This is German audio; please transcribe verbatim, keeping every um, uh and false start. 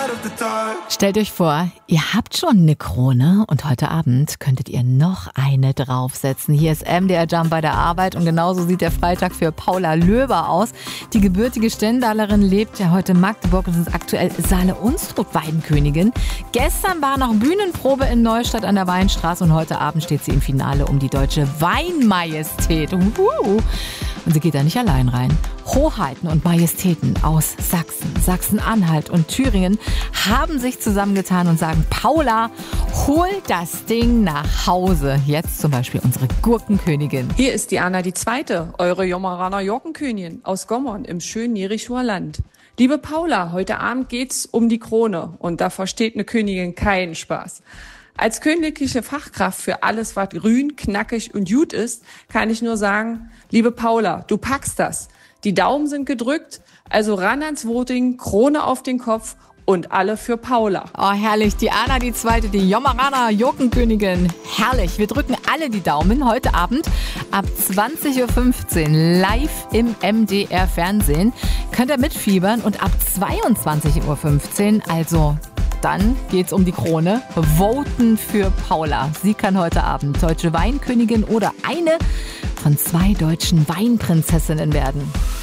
Stellt euch vor, ihr habt schon eine Krone und heute Abend könntet ihr noch eine draufsetzen. Hier ist M D R Jump bei der Arbeit und genauso sieht der Freitag für Paula Löber aus. Die gebürtige Stendalerin lebt ja heute in Magdeburg und ist aktuell Saale-Unstrut-Weidenkönigin. Gestern war noch Bühnenprobe in Neustadt an der Weinstraße und heute Abend steht sie im Finale um die deutsche Weinmajestät. Uhuhu. Und sie geht da nicht allein rein. Hoheiten und Majestäten aus Sachsen, Sachsen-Anhalt und Thüringen haben sich zusammengetan und sagen, Paula, hol das Ding nach Hause. Jetzt zum Beispiel unsere Gurkenkönigin. Hier ist die Anna die Zweite, eure Jommeraner Gurkenkönigin aus Gommern im schönen Jerichoer Land. Liebe Paula, heute Abend geht's um die Krone und da versteht eine Königin keinen Spaß. Als königliche Fachkraft für alles, was grün, knackig und gut ist, kann ich nur sagen, liebe Paula, du packst das. Die Daumen sind gedrückt, also ran ans Voting, Krone auf den Kopf und alle für Paula. Oh, herrlich. Die Anna, die Zweite, die Jommeraner Gurkenkönigin. Herrlich. Wir drücken alle die Daumen heute Abend ab zwanzig Uhr fünfzehn live im M D R Fernsehen. Könnt ihr mitfiebern und ab zweiundzwanzig Uhr fünfzehn, also dann geht's um die Krone. Voten für Paula. Sie kann heute Abend deutsche Weinkönigin oder eine von zwei deutschen Weinprinzessinnen werden.